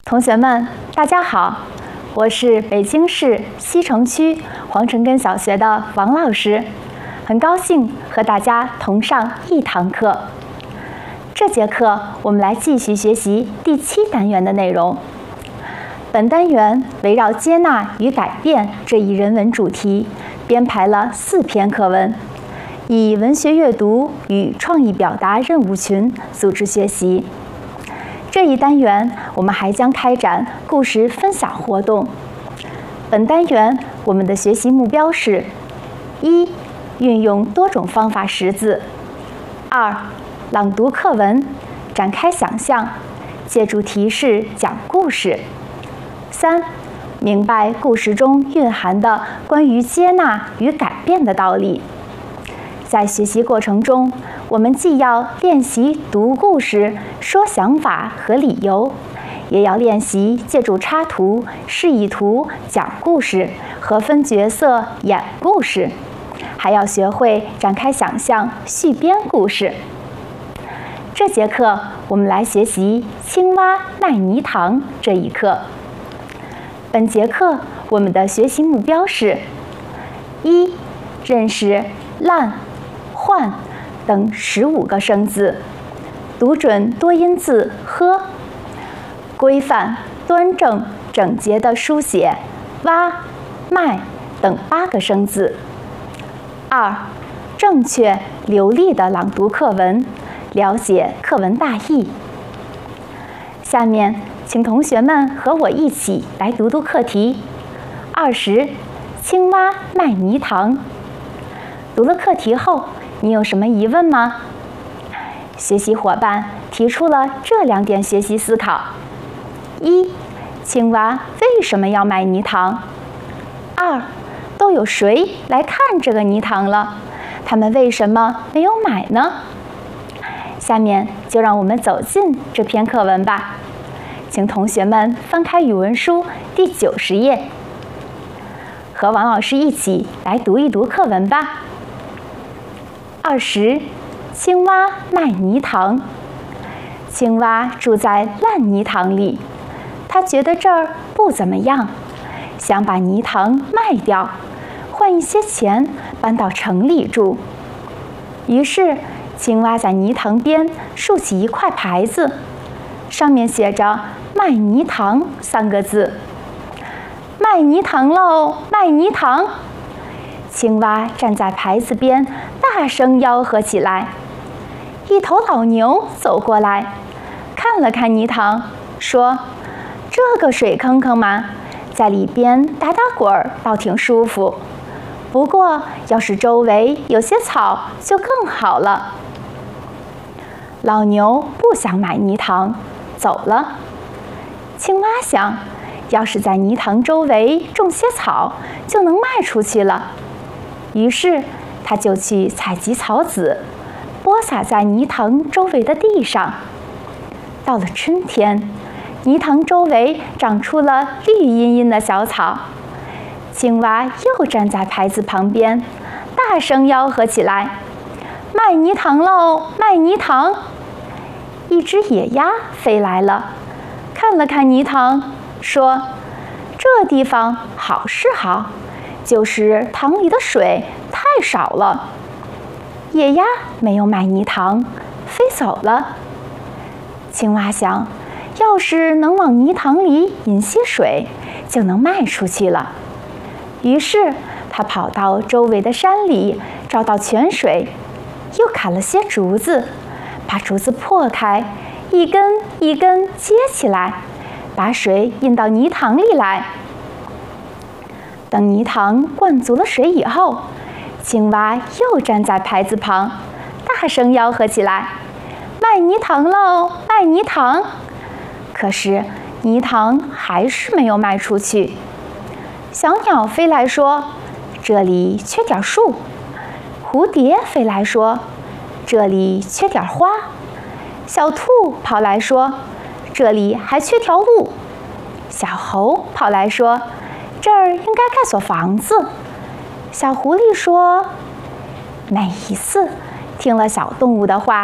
同学们，大家好，我是北京市西城区黄城根小学的王老师，很高兴和大家同上一堂课。这节课我们来继续学习第7单元的内容。本单元围绕接纳与改变这一人文主题，编排了4篇课文，以文学阅读与创意表达任务群组织学习。这一单元我们还将开展故事分享活动。本单元我们的学习目标是：1. 运用多种方法识字； 2. 朗读课文，展开想象，借助提示讲故事； 3. 明白故事中蕴含的关于接纳与改变的道理。在学习过程中，我们既要练习读故事、说想法和理由，也要练习借助插图、示意图讲故事和分角色演故事，还要学会展开想象、续编故事。这节课我们来学习青蛙卖泥塘这一课。本节课我们的学习目标是：1. 认识烂、换等15个生字，读准多音字呵；规范、端正、整洁的书写蛙、麦等8个生字。2. 正确流利的朗读课文，了解课文大意。下面请同学们和我一起来读读课题20青蛙卖泥塘。读了课题后，你有什么疑问吗？学习伙伴提出了这2点学习思考： 1. 青蛙为什么要卖泥塘？ 2. 都有谁来看这个泥塘了？他们为什么没有买呢？下面就让我们走进这篇课文吧。请同学们翻开语文书第90页，和王老师一起来读一读课文吧。20青蛙卖泥塘。青蛙住在烂泥塘里，他觉得这儿不怎么样，想把泥塘卖掉，换一些钱搬到城里住。于是青蛙在泥塘边竖起一块牌子，上面写着卖泥塘3个字。卖泥塘喽，卖泥塘！青蛙站在牌子边大声吆喝起来。一头老牛走过来，看了看泥塘，说：这个水坑坑嘛，在里边打打滚儿倒挺舒服，不过要是周围有些草就更好了。老牛不想买泥塘，走了。青蛙想，要是在泥塘周围种些草，就能卖出去了。于是他就去采集草籽，播撒在泥塘周围的地上。到了春天，泥塘周围长出了绿茵茵的小草。青蛙又站在牌子旁边，大声吆喝起来：卖泥塘喽，卖泥塘！一只野鸭飞来了，看了看泥塘，说：这地方好是好，就是塘里的水太少了。野鸭没有买泥塘，飞走了。青蛙想，要是能往泥塘里引些水，就能卖出去了。于是他跑到周围的山里，找到泉水，又砍了些竹子，把竹子破开，一根一根接起来，把水引到泥塘里来。等泥塘灌足了水以后，青蛙又站在牌子旁，大声吆喝起来：卖泥塘喽，卖泥塘！可是泥塘还是没有卖出去。小鸟飞来说：这里缺点树。蝴蝶飞来说：这里缺点花。小兔跑来说：这里还缺条路。小猴跑来说：这儿应该盖所房子。小狐狸说：没意思。听了小动物的话，